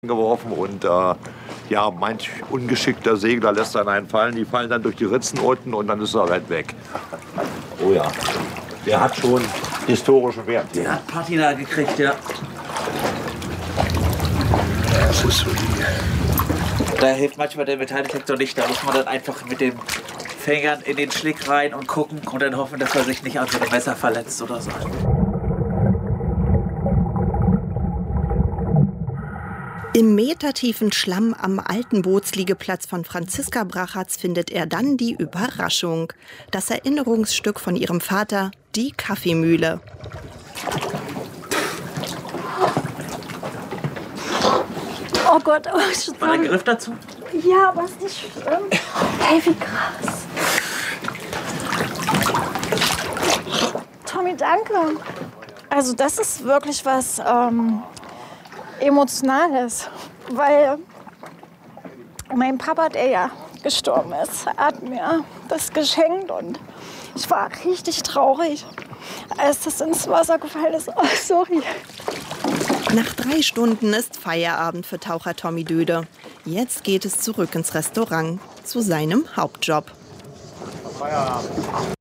geworfen und ja, manch ungeschickter Segler lässt dann einen fallen. Die fallen dann durch die Ritzen unten und dann ist er halt weg. Oh ja, der hat schon historischen Wert. Der hat Patina gekriegt, ja. Das ist solide. Da hilft manchmal der Metalldetektor nicht. Da muss man dann einfach mit den Fingern in den Schlick rein und gucken und dann hoffen, dass er sich nicht an so einem Messer verletzt oder so. Im metertiefen Schlamm am alten Bootsliegeplatz von Franziska Brachatz findet er dann die Überraschung. Das Erinnerungsstück von ihrem Vater, die Kaffeemühle. Oh Gott, oh, ich War der Griff dazu? Ja, aber ist nicht schlimm. Hey, wie krass. Tommy, danke. Also das ist wirklich was Emotionales, weil mein Papa, der ja gestorben ist, hat mir das geschenkt und ich war richtig traurig, als das ins Wasser gefallen ist. Oh, sorry. Nach 3 Stunden ist Feierabend für Taucher Tommy Döde. Jetzt geht es zurück ins Restaurant, zu seinem Hauptjob. Feierabend.